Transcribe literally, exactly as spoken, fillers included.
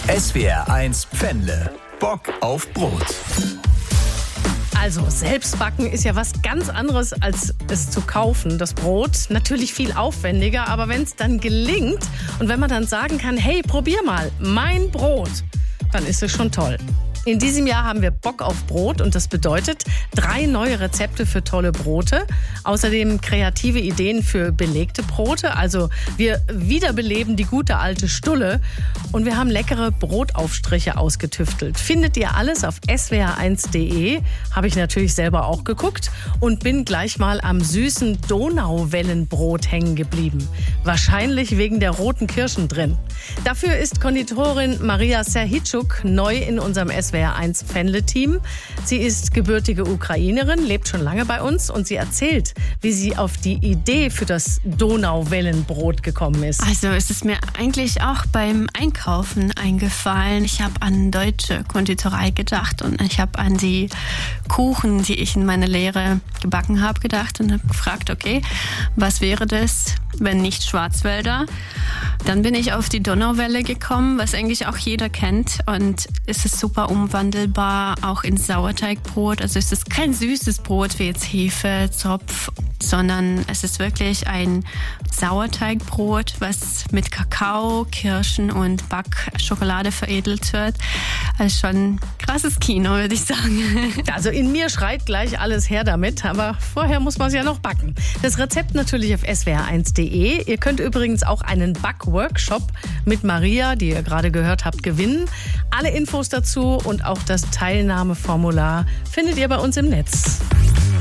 S W R eins Pfändle. Bock auf Brot. Also selbstbacken ist ja was ganz anderes als es zu kaufen, das Brot. Natürlich viel aufwendiger, aber wenn es dann gelingt und wenn man dann sagen kann, hey, probier mal mein Brot, dann ist es schon toll. In diesem Jahr haben wir Bock auf Brot und das bedeutet drei neue Rezepte für tolle Brote. Außerdem kreative Ideen für belegte Brote. Also wir wiederbeleben die gute alte Stulle und wir haben leckere Brotaufstriche ausgetüftelt. Findet ihr alles auf s w r eins punkt d e. Habe ich natürlich selber auch geguckt und bin gleich mal am süßen Donauwellenbrot hängen geblieben. Wahrscheinlich wegen der roten Kirschen drin. Dafür ist Konditorin Maria Serhitschuk neu in unserem S W R eins Pfändle-Team. Sie ist gebürtige Ukrainerin, lebt schon lange bei uns und sie erzählt, wie sie auf die Idee für das Donauwellenbrot gekommen ist. Also es ist mir eigentlich auch beim Einkaufen eingefallen. Ich habe an deutsche Konditorei gedacht und ich habe an die Kuchen, die ich in meiner Lehre gebacken habe, gedacht und habe gefragt, okay, was wäre das, wenn nicht Schwarzwälder? Dann bin ich auf die Donauwelle gekommen, was eigentlich auch jeder kennt und es ist super umwandelbar, auch in Sauerteigbrot. Also es ist kein süßes Brot wie jetzt Hefe, Zopf, sondern es ist wirklich ein Sauerteigbrot, was mit Kakao, Kirschen und Backschokolade veredelt wird. Also schon ein krasses Kino, würde ich sagen. Also in mir schreit gleich alles her damit, aber vorher muss man es ja noch backen. Das Rezept natürlich auf s w r eins punkt d e. Ihr könnt übrigens auch einen Backworkshop mit Maria, die ihr gerade gehört habt, gewinnen. Alle Infos dazu und auch das Teilnahmeformular findet ihr bei uns im Netz.